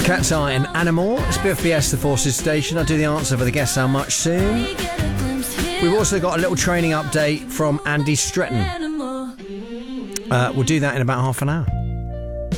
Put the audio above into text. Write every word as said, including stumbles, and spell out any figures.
Cat's Eye and Animal. It's a bit of Fiesta Forces Station. I'll do the answer for the Guess How Much soon. We've also got a little training update from Andy Stretton. Uh, we'll do that in about half an hour.